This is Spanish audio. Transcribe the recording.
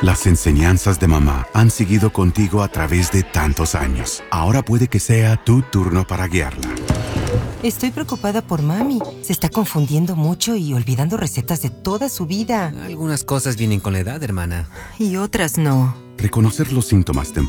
Las enseñanzas de mamá han seguido contigo a través de tantos años. Ahora puede que sea tu turno para guiarla. Estoy preocupada por mami. Se está confundiendo mucho y olvidando recetas de toda su vida. Algunas cosas vienen con la edad, hermana. Y otras no. Reconocer los síntomas tempranos